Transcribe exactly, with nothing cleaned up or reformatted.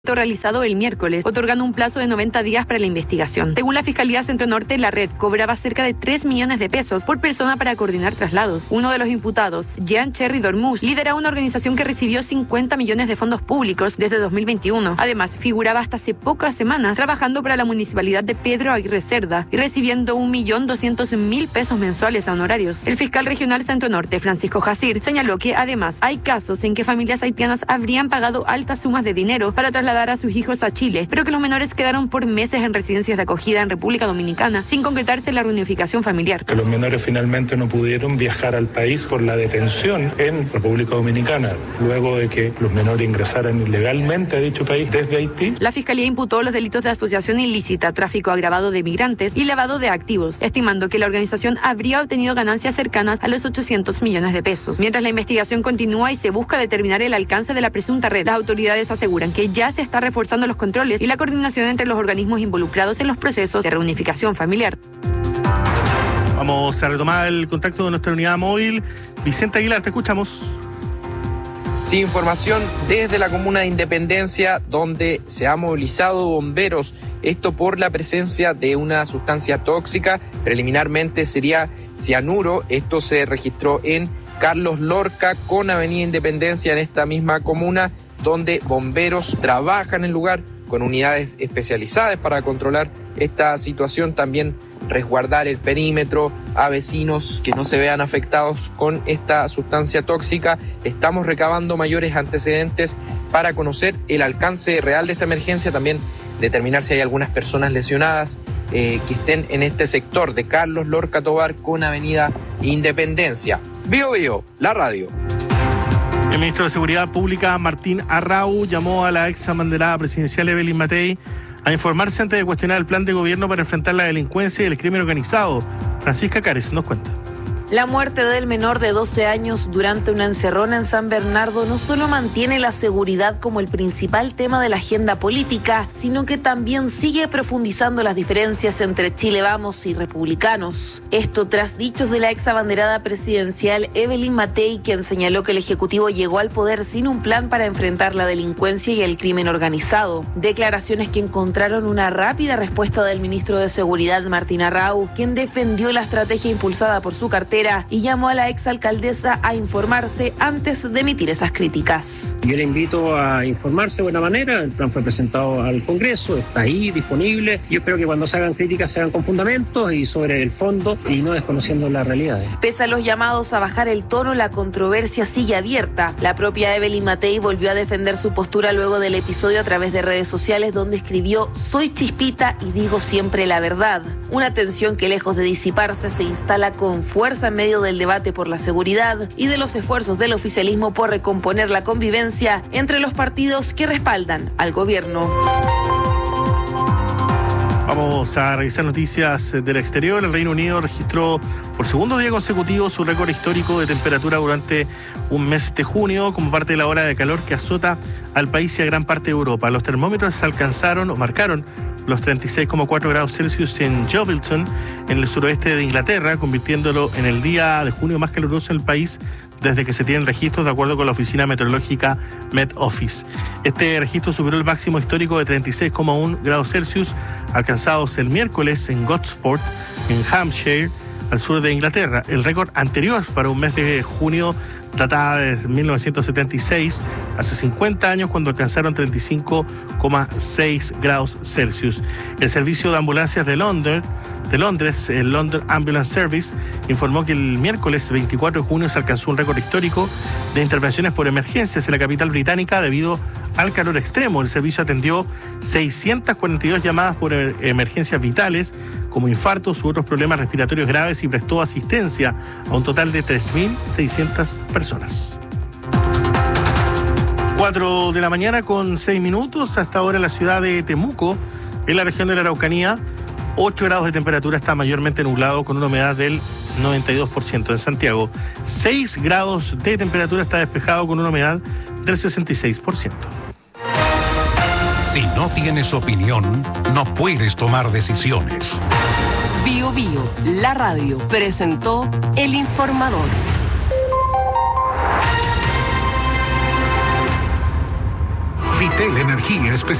realizado el miércoles, otorgando un plazo de noventa días para la investigación. Según la Fiscalía Centro Norte, la red cobraba cerca de tres millones de pesos por persona para coordinar traslados. Uno de los imputados, Jean Cherry Dormus, lidera una organización que recibió cincuenta millones de fondos públicos desde dos mil veintiuno. Además, figuraba hasta hace pocas semanas trabajando para la municipalidad de Pedro Aguirre Cerda y recibiendo un millón doscientos mil pesos mensuales a honorarios. El fiscal regional Centro Norte, Francisco Jacir, señaló que además hay casos en que familias haitianas habrían pagado altas sumas de dinero para trasladar a sus hijos a Chile, pero que los menores quedaron por meses en residencias de acogida en República Dominicana sin concretarse la reunificación familiar. Que los menores finalmente no pudieron viajar al país por la detención en República Dominicana, luego de que los menores ingresaran ilegalmente a dicho país desde Haití. La Fiscalía imputó los delitos de asociación ilícita, tráfico agravado de migrantes y lavado de activos, estimando que la organización habría obtenido ganancias cercanas a los ochocientos millones de pesos. Mientras la investigación continúa y se busca determinar el alcance de la presunta red, las autoridades aseguran que ya se está reforzando los controles y la coordinación entre los organismos involucrados en los procesos de reunificación familiar. Vamos a retomar el contacto de nuestra unidad móvil. Vicente Aguilar, te escuchamos. Sí, información desde la comuna de Independencia, donde se han movilizado bomberos, esto por la presencia de una sustancia tóxica, preliminarmente sería cianuro. Esto se registró en Carlos Lorca con Avenida Independencia en esta misma comuna, donde bomberos trabajan en el lugar con unidades especializadas para controlar esta situación, también resguardar el perímetro a vecinos que no se vean afectados con esta sustancia tóxica. Estamos recabando mayores antecedentes para conocer el alcance real de esta emergencia, también determinar si hay algunas personas lesionadas eh, que estén en este sector de Carlos Lorca Tobar con Avenida Independencia. Bio Bio, la radio. El ministro de Seguridad Pública, Martín Arrau, llamó a la ex abanderada presidencial Evelyn Matei a informarse antes de cuestionar el plan de gobierno para enfrentar la delincuencia y el crimen organizado. Francisca Cárez nos cuenta. La muerte del menor de doce años durante una encerrona en San Bernardo no solo mantiene la seguridad como el principal tema de la agenda política, sino que también sigue profundizando las diferencias entre Chile Vamos y republicanos. Esto tras dichos de la ex abanderada presidencial Evelyn Matei, quien señaló que el Ejecutivo llegó al poder sin un plan para enfrentar la delincuencia y el crimen organizado. Declaraciones que encontraron una rápida respuesta del ministro de Seguridad, Martín Arrau, quien defendió la estrategia impulsada por su cartera y llamó a la exalcaldesa a informarse antes de emitir esas críticas. Yo le invito a informarse de buena manera. El plan fue presentado al Congreso, está ahí disponible. Yo espero que cuando se hagan críticas se hagan con fundamentos y sobre el fondo y no desconociendo la realidad. Pese a los llamados a bajar el tono, la controversia sigue abierta. La propia Evelyn Matei volvió a defender su postura luego del episodio a través de redes sociales, donde escribió: "Soy chispita y digo siempre la verdad". Una tensión que, lejos de disiparse, se instala con fuerza en medio del debate por la seguridad y de los esfuerzos del oficialismo por recomponer la convivencia entre los partidos que respaldan al gobierno. Vamos a revisar noticias del exterior. El Reino Unido registró por segundo día consecutivo su récord histórico de temperatura durante un mes de junio, como parte de la ola de calor que azota al país y a gran parte de Europa. Los termómetros alcanzaron o marcaron los treinta y seis coma cuatro grados Celsius en Jovilton, en el suroeste de Inglaterra, convirtiéndolo en el día de junio más caluroso del país desde que se tienen registros, de acuerdo con la oficina meteorológica Met Office. Este registro superó el máximo histórico de treinta y seis coma uno grados Celsius alcanzados el miércoles en Gosport, en Hampshire, al sur de Inglaterra. El récord anterior para un mes de junio databa de mil novecientos setenta y seis, hace cincuenta años, cuando alcanzaron treinta y cinco coma seis grados Celsius. El servicio de ambulancias de Londres, de Londres, el London Ambulance Service, informó que el miércoles veinticuatro de junio se alcanzó un récord histórico de intervenciones por emergencias en la capital británica debido al calor extremo. El servicio atendió seiscientas cuarenta y dos llamadas por emergencias vitales, como infartos u otros problemas respiratorios graves, y prestó asistencia a un total de tres mil seiscientas personas. cuatro de la mañana con seis minutos. Hasta ahora en la ciudad de Temuco, en la región de la Araucanía, ocho grados de temperatura, está mayormente nublado con una humedad del noventa y dos por ciento. En Santiago, seis grados de temperatura, está despejado con una humedad del sesenta y seis por ciento. Si no tienes opinión, no puedes tomar decisiones. Bio Bio, la radio, presentó El Informador. Vitel Energía Especial.